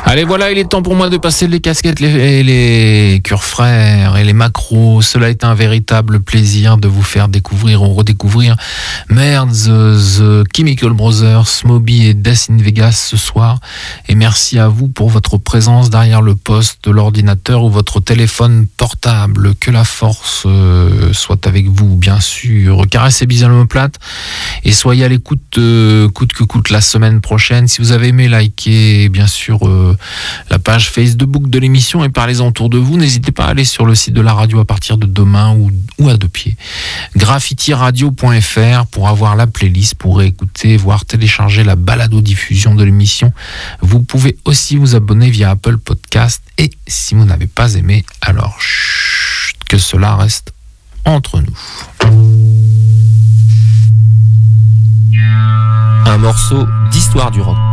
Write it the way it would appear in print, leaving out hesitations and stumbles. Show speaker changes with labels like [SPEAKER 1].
[SPEAKER 1] Allez, voilà, il est temps pour moi de passer les casquettes, les cœurs frères et les macros. Cela est un véritable plaisir de vous faire découvrir ou redécouvrir Merde, The Chemical Brothers, Moby et Death in Vegas ce soir. Et merci à vous pour votre présence derrière le poste de l'ordinateur ou votre téléphone portable. Que la force soit avec vous, bien sûr. Caressez bien l'omoplate et soyez à l'écoute coûte que coûte la semaine prochaine. Si vous avez aimé, likez bien sûr la page Facebook de l'émission et parlez-en autour de vous. N'hésitez pas à aller sur le site de la radio à partir de demain ou à deux pieds. graffitiradio.fr pour avoir la playlist, pour écouter, voire télécharger la balado-diffusion de l'émission. Vous pouvez aussi vous abonner via Apple Podcast et si vous n'avez pas aimé, alors chut, que cela reste entre nous.
[SPEAKER 2] Un morceau d'histoire du rock.